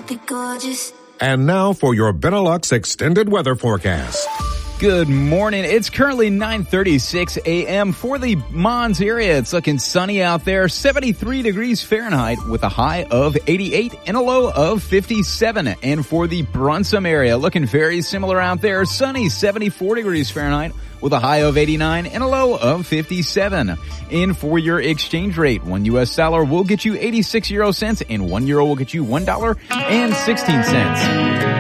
be gorgeous. And now for your Benelux extended weather forecast. Good morning. It's currently 9:36 a.m. for the Mons area. It's looking sunny out there, 73 degrees Fahrenheit with a high of 88 and a low of 57. And for the Brunsum area, looking very similar out there, sunny, 74 degrees Fahrenheit with a high of 89 and a low of 57. And for your exchange rate, $1 US will get you 86 euro cents and €1 will get you $1.16.